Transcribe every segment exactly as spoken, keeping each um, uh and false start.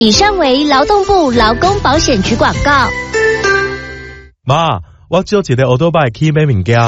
以上为劳动部劳工保险局广告。 妈，我借一个奥多拜去买物件。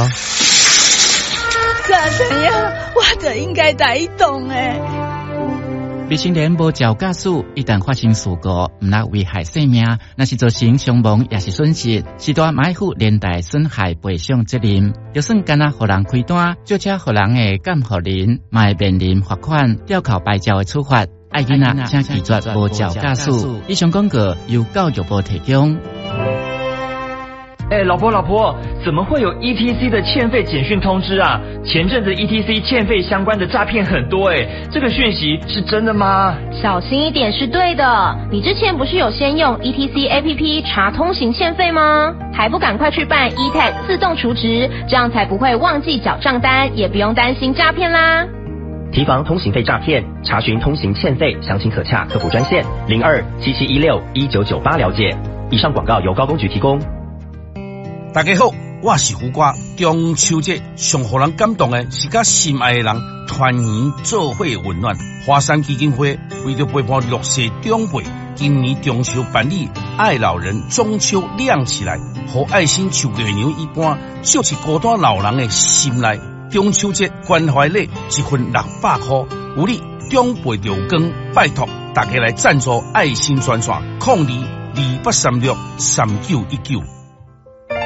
啥怎样？我就应该带伊动诶。 未成年无照驾驶，一旦发生事故，唔但危害生命，那是造成伤亡也是损失，是大买负连带损害赔偿责任。就算干那互人开单，就车互人诶监护人，嘛会面临罚款、吊扣牌照诶处罚。爱囡仔请拒绝无照驾驶。以上广告由教育部提供。 哎，老婆老婆，怎么会有 E T C 的欠费简讯通知啊？前阵子 E T C 欠费相关的诈骗很多哎，这个讯息是真的吗？ 小心一点是对的。你之前不是有先用 E T C A P P 查通行欠费吗？还不赶快去办 E T A G 自动储值，这样才不会忘记缴账单，也不用担心诈骗啦。 提防通行费诈骗，查询通行欠费，详情可洽客服专线零二七七一六一九九八了解。以上广告由高公局提供。 大家好，我是胡瓜。中秋节上互人感动的是甲心爱的人团圆做伙温暖。华山基金会为着陪伴弱势长辈，今年中秋办理爱老人中秋亮起来，和爱心像月娘一般，照进孤单老人的心内。中秋节关怀礼一份六百块，有你长辈着有光，拜托大家来赞助爱心专线，零二二八三六三九一九。